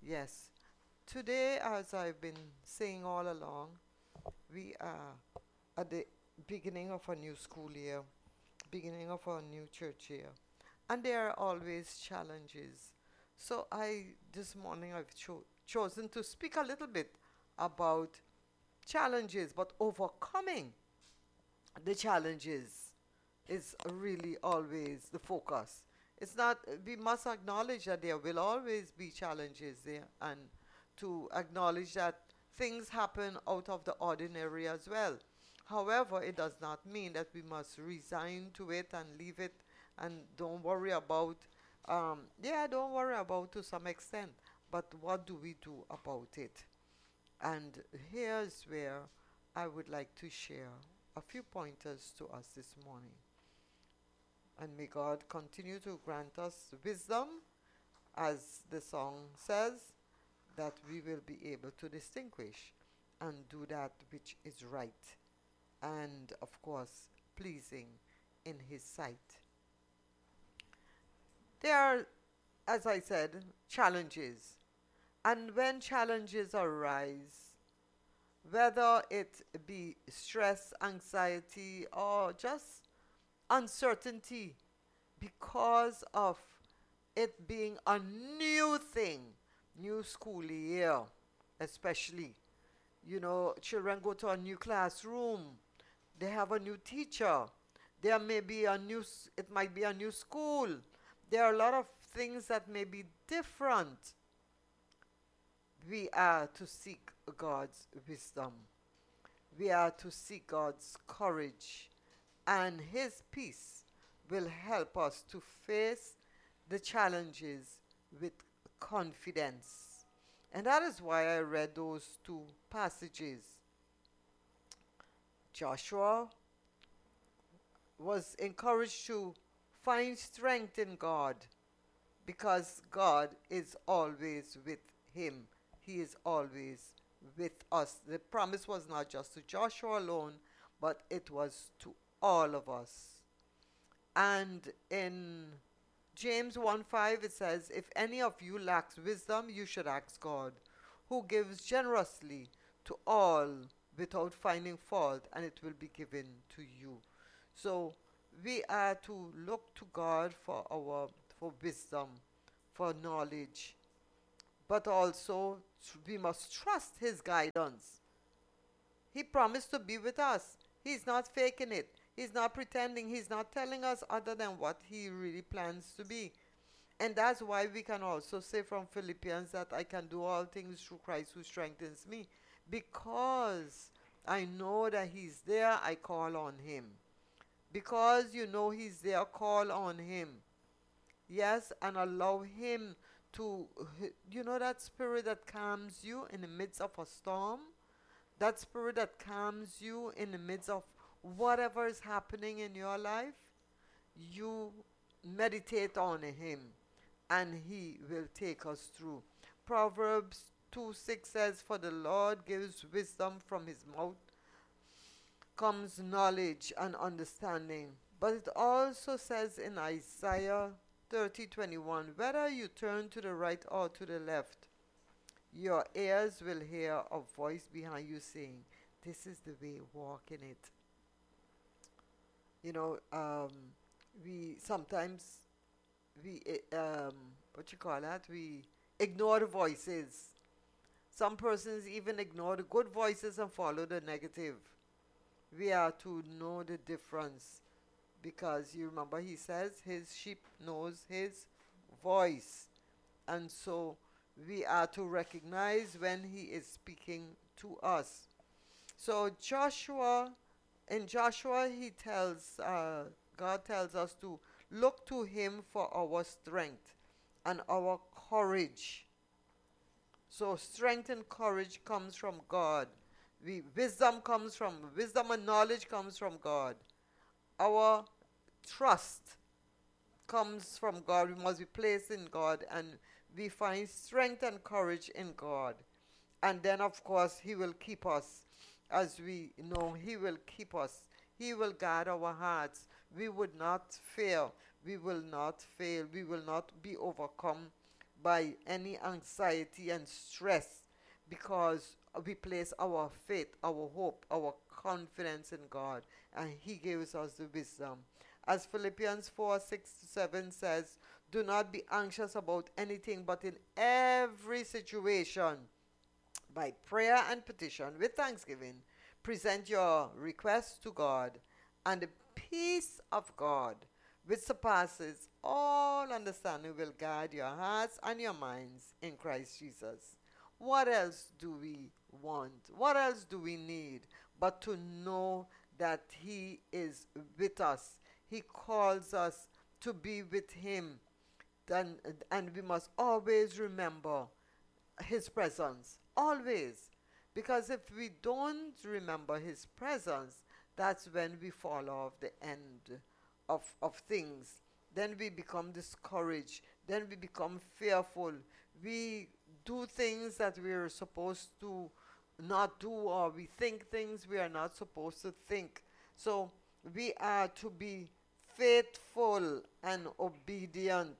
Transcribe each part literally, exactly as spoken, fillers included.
Yes. Today, as I've been saying all along, we are at the beginning of a new school year, beginning of a new church year, and there are always challenges. So I, this morning, I've cho- chosen to speak a little bit about challenges, but overcoming the challenges is really always the focus. It's not, we must acknowledge that there will always be challenges there, and to acknowledge that things happen out of the ordinary as well. However, it does not mean that we must resign to it and leave it and don't worry about, um, yeah, don't worry about to some extent, but what do we do about it? And here's where I would like to share a few pointers to us this morning. And may God continue to grant us wisdom, as the song says, that we will be able to distinguish and do that which is right and, of course, pleasing in His sight. There are, as I said, challenges. And when challenges arise, whether it be stress, anxiety, or just uncertainty because of it being a new thing, new school year, especially. You know, children go to a new classroom, they have a new teacher, there may be a new, it might be a new school. There are a lot of things that may be different. We are to seek God's wisdom. We are to seek God's courage, and His peace will help us to face the challenges with confidence. And that is why I read those two passages. Joshua was encouraged to find strength in God because God is always with him. He is always with us. The promise was not just to Joshua alone, but it was to all of us. And in James one five, it says, if any of you lacks wisdom, you should ask God, who gives generously to all without finding fault, and it will be given to you. So we are to look to God for our for wisdom, for knowledge, but also we must trust His guidance. He promised to be with us. He's not faking it. He's not pretending. He's not telling us other than what He really plans to be. And that's why we can also say from Philippians that I can do all things through Christ who strengthens me. Because I know that He's there, I call on Him. Because you know He's there, call on Him. Yes, and allow Him to, you know, that spirit that calms you in the midst of a storm, that spirit that calms you in the midst of whatever is happening in your life, you meditate on Him and He will take us through. Proverbs two six says, for the Lord gives wisdom, from His mouth comes knowledge and understanding. But it also says in Isaiah thirty twenty-one, whether you turn to the right or to the left, your ears will hear a voice behind you saying, this is the way, walk in it. You know, um, we sometimes, we, eh, um, what you call that, we ignore the voices. Some persons even ignore the good voices and follow the negative. We are to know the difference, because you remember He says His sheep knows His voice. And so we are to recognize when He is speaking to us. So Joshua, in Joshua, he tells, uh, God tells us to look to Him for our strength and our courage. So strength and courage comes from God. We, wisdom comes from, wisdom and knowledge comes from God. Our trust comes from God. We must be placed in God, and we find strength and courage in God. And then, of course, He will keep us. As we know, He will keep us. He will guard our hearts. We would not fail. We will not fail. We will not be overcome by any anxiety and stress because we place our faith, our hope, our confidence in God, and He gives us the wisdom. As Philippians four six to seven says, do not be anxious about anything, but in every situation, by prayer and petition with thanksgiving, present your requests to God, and the peace of God, which surpasses all understanding, will guide your hearts and your minds in Christ Jesus. What else do we want? What else do we need but to know that He is with us? He calls us to be with Him. And, and we must always remember His presence. Always. Because if we don't remember His presence, that's when we fall off the end of, of things. Then we become discouraged. Then we become fearful. We do things that we are supposed to not do, or we think things we are not supposed to think. So we are to be faithful and obedient.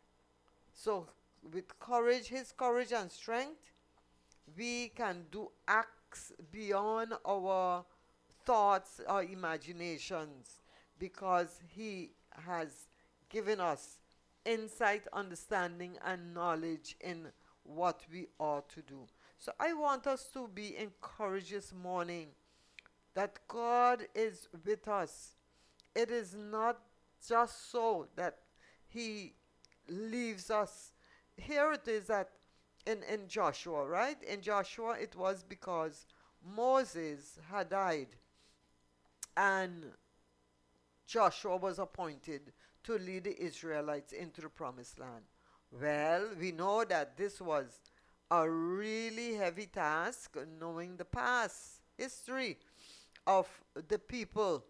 So with courage, His courage and strength, we can do acts beyond our thoughts or imaginations, because He has given us insight, understanding, and knowledge in what we ought to do. So I want us to be encouraged this morning that God is with us. It is not just so that He leaves us. Here it is that in, in Joshua, right? In Joshua, it was because Moses had died and Joshua was appointed to lead the Israelites into the promised land. Well, we know that this was a really heavy task, knowing the past history of the people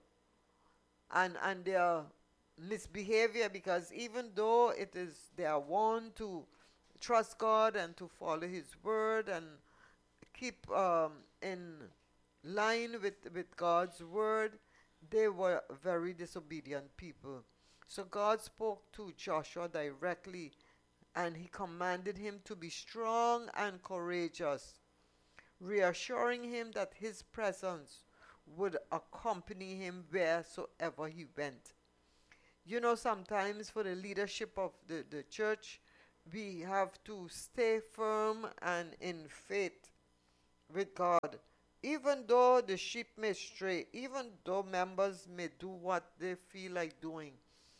and, and their misbehavior, because even though it is they are warned to trust God and to follow His word and keep um, in line with, with God's word, they were very disobedient people. So God spoke to Joshua directly, and He commanded him to be strong and courageous, reassuring him that His presence would accompany him wheresoever he went. You know, sometimes for the leadership of the, the church, we have to stay firm and in faith with God. Even though the sheep may stray, even though members may do what they feel like doing,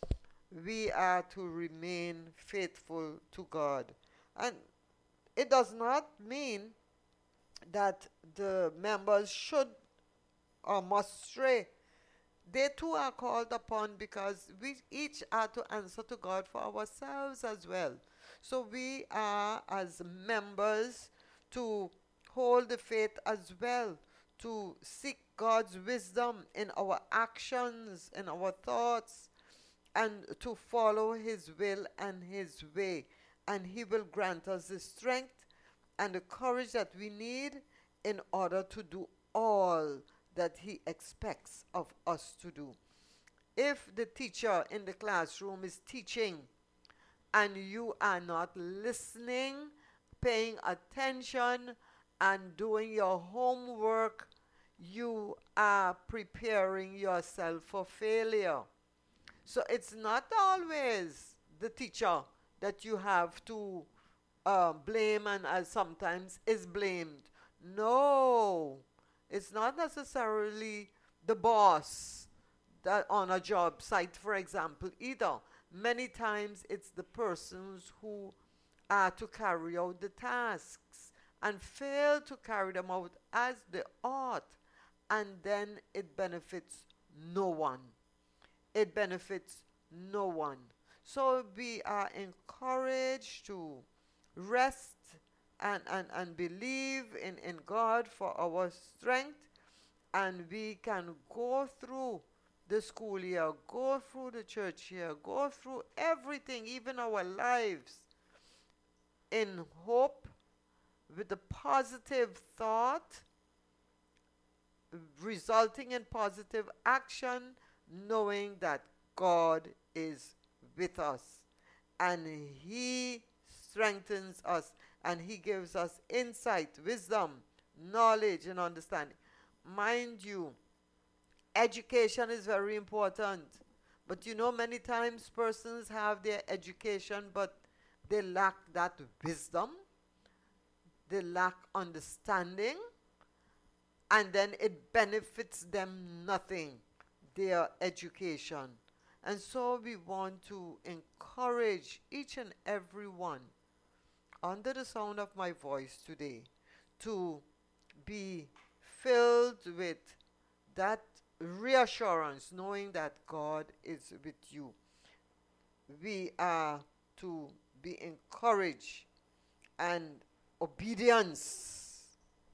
we are to remain faithful to God. And it does not mean that the members should or must stray. They too are called upon, because we each are to answer to God for ourselves as well. So we are, as members, to hold the faith as well, to seek God's wisdom in our actions, in our thoughts, and to follow His will and His way. And He will grant us the strength and the courage that we need in order to do all that He expects of us to do. If the teacher in the classroom is teaching and you are not listening, paying attention, and doing your homework, you are preparing yourself for failure. So it's not always the teacher that you have to uh, blame and uh, sometimes is blamed. No, it's not necessarily the boss that on a job site, for example, either. Many times it's the persons who are to carry out the tasks and fail to carry them out as they ought, and then it benefits no one. It benefits no one. So we are encouraged to rest and, and, and believe in, in God for our strength, and we can go through the school year, go through the church year, go through everything, even our lives, in hope, with a positive thought, resulting in positive action, knowing that God is with us and He strengthens us, and He gives us insight, wisdom, knowledge, and understanding. Mind you, education is very important. But you know, many times persons have their education, but they lack that wisdom, they lack understanding, and then it benefits them nothing, their education. And so we want to encourage each and every one under the sound of my voice today to be filled with that reassurance, knowing that God is with you. We are to be encouraged, and obedience.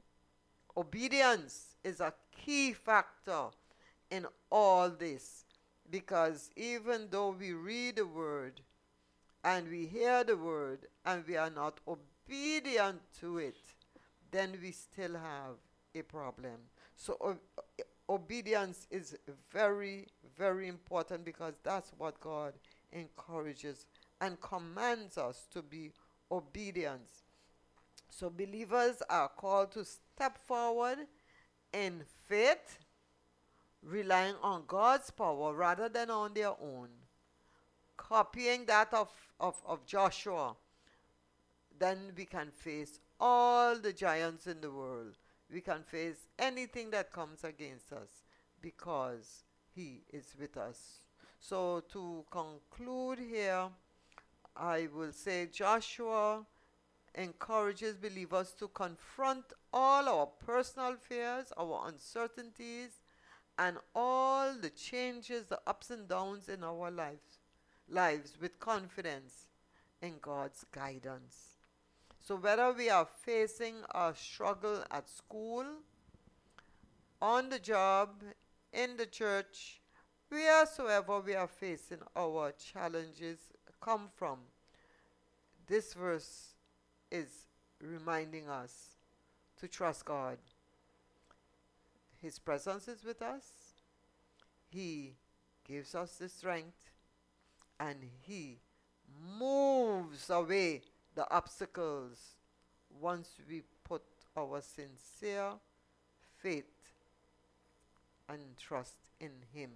Obedience is a key factor in all this, because even though we read the word and we hear the word and we are not obedient to it, then we still have a problem. So o- obedience is very, very important, because that's what God encourages and commands us to be obedient. So believers are called to step forward in faith, relying on God's power rather than on their own, copying that of, of, of Joshua. Then we can face all the giants in the world. We can face anything that comes against us, because He is with us. So to conclude here, I will say Joshua encourages believers to confront all our personal fears, our uncertainties, and all the changes, the ups and downs in our lives, lives with confidence in God's guidance. So whether we are facing a struggle at school, on the job, in the church, wheresoever we are facing our challenges come from, this verse is reminding us to trust God. His presence is with us. He gives us the strength, and He moves away the obstacles once we put our sincere faith and trust in Him.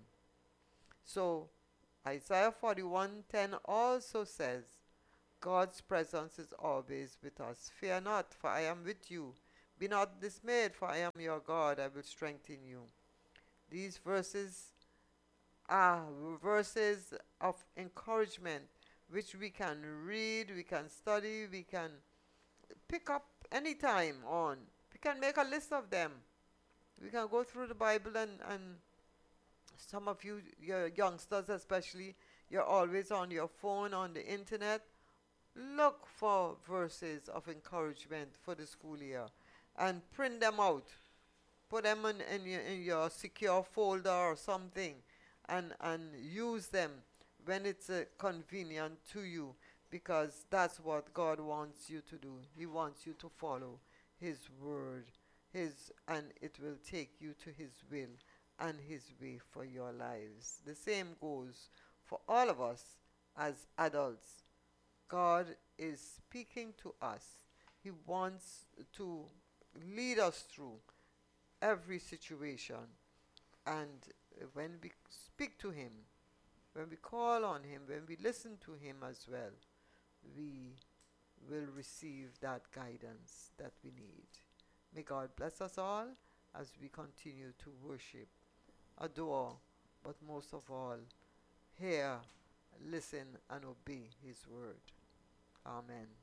So Isaiah forty-one ten also says, God's presence is always with us. Fear not, for I am with you. Be not dismayed, for I am your God. I will strengthen you. These verses are verses of encouragement, which we can read, we can study, we can pick up anytime on. We can make a list of them. We can go through the Bible, and, and some of you, your youngsters especially, you're always on your phone, on the internet. Look for verses of encouragement for the school year and print them out. Put them in, in, your, in your secure folder or something, and, and use them when it's uh, convenient to you, because that's what God wants you to do. He wants you to follow His word, His, and it will take you to His will and His way for your lives. The same goes for all of us as adults. God is speaking to us. He wants to lead us through every situation. And when we speak to Him, when we call on Him, when we listen to Him as well, we will receive that guidance that we need. May God bless us all as we continue to worship, adore, but most of all, hear, listen, and obey His word. Amen.